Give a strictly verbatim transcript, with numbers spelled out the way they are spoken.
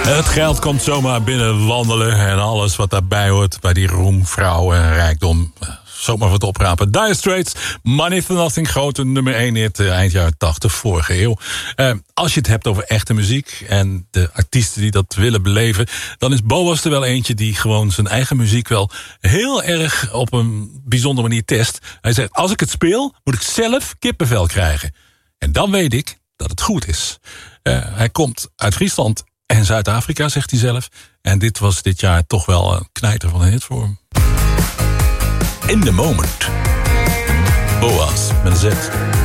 Het geld komt zomaar binnen wandelen en alles wat daarbij hoort bij die roem, vrouw en rijkdom. Zomaar wat oprapen. Dire Straits, Money for Nothing, grote nummer één hit eind jaren tachtig, vorige eeuw. Uh, als je het hebt over echte muziek en de artiesten die dat willen beleven, dan is Boas er wel eentje die gewoon zijn eigen muziek wel heel erg op een bijzondere manier test. Hij zegt, als ik het speel, moet ik zelf kippenvel krijgen. En dan weet ik dat het goed is. Uh, hij komt uit Friesland en Zuid-Afrika, zegt hij zelf. En dit was dit jaar toch wel een knijter van een hit voor hem. In the Moment. Boas met een Z.